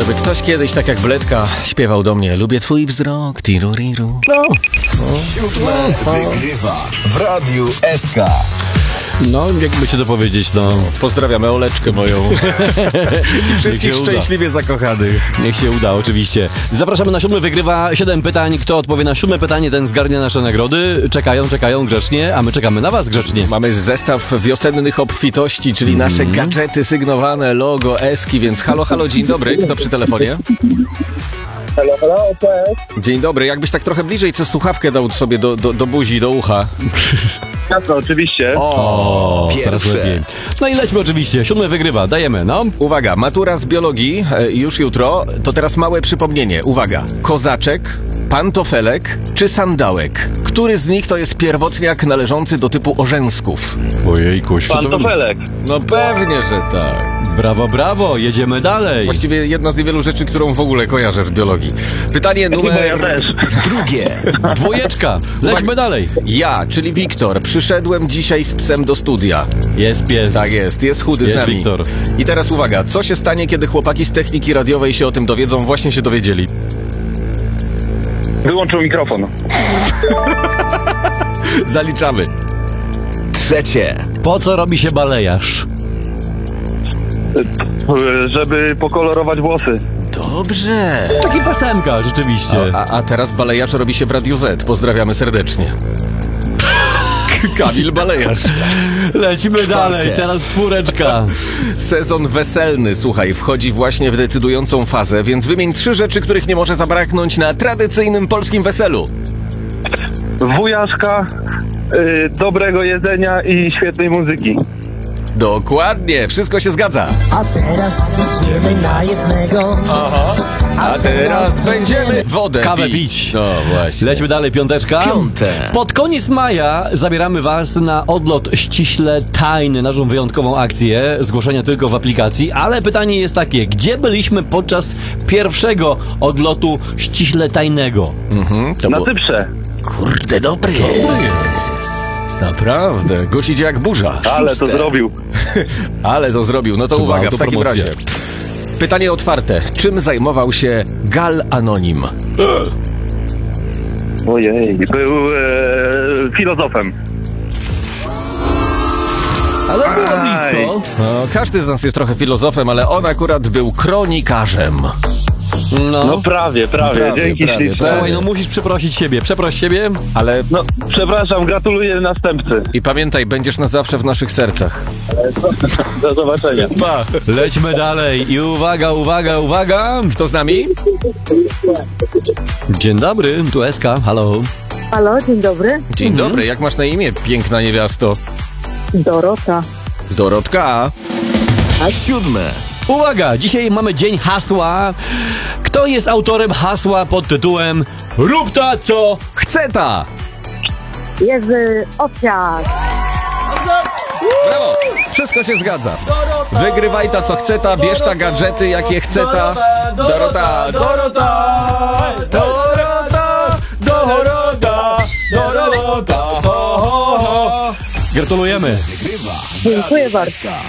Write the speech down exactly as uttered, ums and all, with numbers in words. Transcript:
Żeby ktoś kiedyś, tak jak Bledka, śpiewał do mnie: lubię twój wzrok, tiruriru. No. Siódme wygrywa w Radiu S K. No, jakby się to powiedzieć, no. Pozdrawiamy Oleczkę moją. I wszystkich szczęśliwie zakochanych. Niech się uda, oczywiście. Zapraszamy na siódmy wygrywa. Siedem pytań. Kto odpowie na siódme pytanie, ten zgarnia nasze nagrody. Czekają, czekają grzecznie, a my czekamy na was grzecznie. Mamy zestaw wiosennych obfitości, czyli mm. nasze gadżety sygnowane, logo, eski, więc halo, halo, dzień dobry. Kto przy telefonie? Halo, halo, cześć. Dzień dobry. Jakbyś tak trochę bliżej co słuchawkę dał sobie do, do, do buzi, do ucha. Jasno, oczywiście. O, teraz lepiej. No i lećmy oczywiście. Siódmy wygrywa. Dajemy, no. Uwaga, matura z biologii e, już jutro. To teraz małe przypomnienie. Uwaga. Kozaczek, pantofelek czy sandałek? Który z nich to jest pierwotniak należący do typu orzęsków? Ojejku, Pantofelek. No pewnie, że tak. Brawo, brawo. Jedziemy dalej. Właściwie jedna z niewielu rzeczy, którą w ogóle kojarzę z biologii. Pytanie numer... Ja też. Drugie. Dwójeczka. Lećmy dalej. Ja, czyli Wiktor, przyszedłem dzisiaj z psem do studia. Jest pies. Tak jest, jest chudy Jest z nami. Wiktor. I teraz uwaga, co się stanie, kiedy chłopaki z techniki radiowej się o tym dowiedzą? Właśnie się dowiedzieli. Wyłączył mikrofon. Zaliczamy. Trzecie. Po co robi się balejarz? Żeby pokolorować włosy. Dobrze. Taki pasemka, rzeczywiście. A, a teraz balejarz robi się w Radiu Z. Pozdrawiamy serdecznie. Kamil Balejarz. Lecimy Czwarte. dalej, teraz czwóreczka. Sezon weselny, słuchaj, wchodzi właśnie w decydującą fazę, więc wymień trzy rzeczy, których nie może zabraknąć na tradycyjnym polskim weselu. Wujaszka, y, dobrego jedzenia i świetnej muzyki. Dokładnie, wszystko się zgadza. A teraz idziemy na jednego. Aha. A teraz będziemy wodę Kawę pić. pić. No właśnie. Lećmy dalej, piąteczka. Piąte. Pod koniec maja zabieramy was na odlot ściśle tajny, naszą wyjątkową akcję, zgłoszenia tylko w aplikacji, ale pytanie jest takie, gdzie byliśmy podczas pierwszego odlotu ściśle tajnego? Mhm, to Na było... Cyprze. Kurde, dobry. Naprawdę, gość idzie jak burza. Ale to Szóste. zrobił. Ale to zrobił. No to Chyba uwaga, w takim autopromocja. razie. Pytanie otwarte. Czym zajmował się Gal Anonim? Ojej, był e, filozofem. Ale było Aj. blisko. No, każdy z nas jest trochę filozofem, ale on akurat był kronikarzem. No, No prawie, prawie. Prawie, Dzięki prawie, śliczne. prawie. słuchaj, no musisz przeprosić siebie, przeproś siebie. Ale No, przepraszam, gratuluję następcy. i pamiętaj, będziesz na zawsze w naszych sercach. Do zobaczenia. Pa. Lećmy dalej i uwaga, uwaga, uwaga. Kto z nami? Dzień dobry, tu Eska, halo. Halo, dzień dobry. Dzień dobry, jak masz na imię, piękna niewiasto? Dorota. Dorotka. Siódme. Uwaga, dzisiaj mamy dzień hasła. Kto jest autorem hasła pod tytułem Rób ta, co chce ta? Jerzy Owsiak. Brawo, wszystko się zgadza. Wygrywaj ta co chce ta, bierz ta gadżety jakie chce ta. Dorota, Dorota, Dorota, Dorota, Dorota, ho, ho, ho. Gratulujemy. Wygrywa. Dziękuję bardzo.